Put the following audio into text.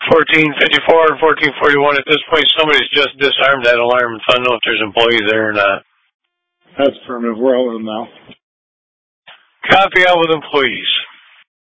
1454 and 1441. At this point, somebody's just disarmed that alarm, so I don't know if there's employees there or not. That's affirmative. We're out with them now. Copy out with employees.